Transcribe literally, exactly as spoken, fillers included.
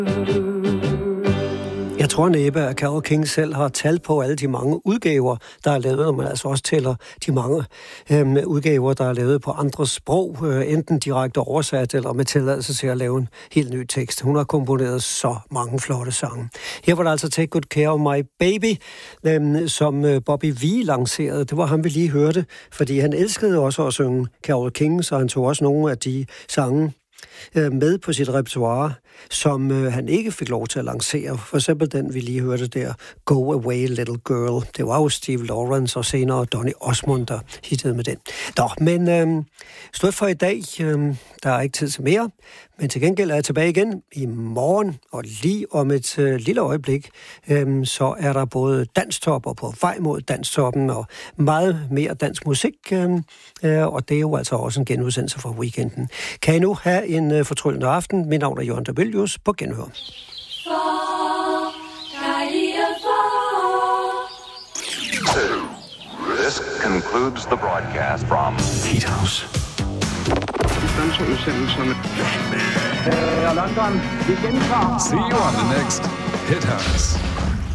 Jeg tror næppe, at Carole King selv har tal på alle de mange udgaver, der er lavet, når man altså også tæller de mange øhm, udgaver, der er lavet på andre sprog, øh, enten direkte oversat eller med tilladelse til at lave en helt ny tekst. Hun har komponeret så mange flotte sange. Her var der altså Take Good Care of My Baby, øhm, som Bobby Vee lancerede. Det var ham, vi lige hørte, fordi han elskede også at synge Carole King, så han tog også nogle af de sange med på sit repertoire, som øh, han ikke fik lov til at lancere. For eksempel den, vi lige hørte der, Go Away Little Girl. Det var jo Steve Lawrence og senere Donny Osmond, der hittede med den. Nå, men øh, stået for i dag. Øh, der er ikke tid til mere, men til gengæld er jeg tilbage igen i morgen, og lige om et øh, lille øjeblik, øh, så er der både Danstop og På vej mod Danstoppen, og meget mere dansk musik, øh, øh, og det er jo altså også en genudsendelse fra weekenden. Kan I nu have en øh, fortryllende aften? Mit navn er Jørgen Dabelius. På genhør. This concludes the broadcast from Heat House. See you on the next Hit House.